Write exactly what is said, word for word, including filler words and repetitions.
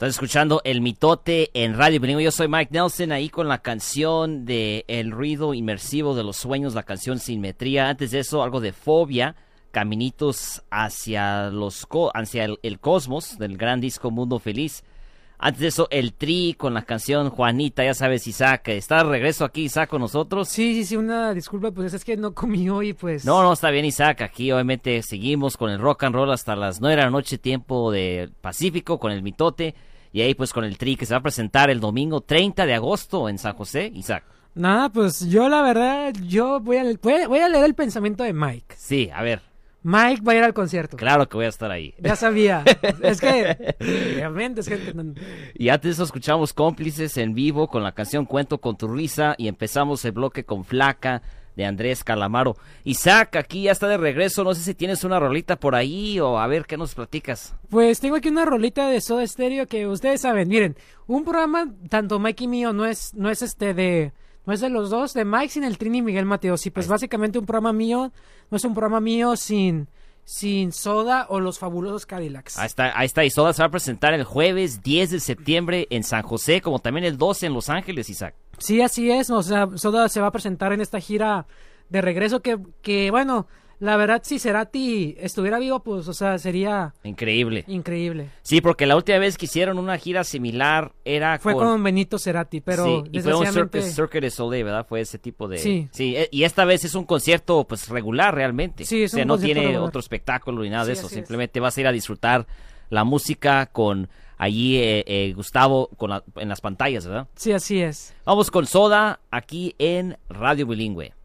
Estás escuchando El Mitote en Radio Bilingüe. Yo soy Mike Nelson, ahí con la canción de El ruido inmersivo de los sueños, la canción Simetría. Antes de eso, algo de Fobia, Caminitos hacia los co- hacia el, el cosmos, del gran disco Mundo Feliz. Antes de eso, El Tri con la canción Juanita, ya sabes, Isaac. ¿Está de regreso aquí, Isaac, con nosotros? Sí, sí, sí, una disculpa, pues es que no comí hoy, pues... No, no, está bien, Isaac. Aquí obviamente seguimos con el rock and roll hasta las nueve de la noche, tiempo de Pacífico, con El Mitote. Y ahí pues con El Tri, que se va a presentar el domingo treinta de agosto en San José, Isaac. Nada, pues yo la verdad, yo voy a, voy a, voy a leer el pensamiento de Mike. Sí, a ver. Mike va a ir al concierto. Claro que voy a estar ahí. Ya sabía. Es que, realmente, es que... Y antes de eso escuchamos Cómplices en vivo con la canción Cuento con tu risa y empezamos el bloque con Flaca de Andrés Calamaro. Isaac, aquí ya está de regreso, no sé si tienes una rolita por ahí o a ver qué nos platicas. Pues tengo aquí una rolita de Soda Stereo que ustedes saben, miren, un programa, tanto Mike y mío, no es, no es este de... No es de los dos, de Mike sin el Trini y Miguel Mateos. Y pues básicamente un programa mío, no es un programa mío sin, sin Soda o los fabulosos Cadillacs. Ahí está, ahí está. Y Soda se va a presentar el jueves diez de septiembre en San José, como también el doce en Los Ángeles, Isaac. Sí, así es. O sea, Soda se va a presentar en esta gira de regreso que, que bueno... La verdad, si Cerati estuviera vivo, pues, o sea, sería... Increíble. Increíble. Sí, porque la última vez que hicieron una gira similar era Fue con... con Benito Cerati, pero sí, y fue un desgraciadamente... Cirque, Cirque du Soleil, ¿verdad? Fue ese tipo de... Sí. Sí, y esta vez es un concierto, pues, regular realmente. Sí, es o sea, un no concierto tiene regular. otro espectáculo ni nada de Sí, eso. así Simplemente vas a ir a disfrutar la música con allí eh, eh, Gustavo con la- en las pantallas, ¿verdad? Sí, así es. Vamos con Soda aquí en Radio Bilingüe.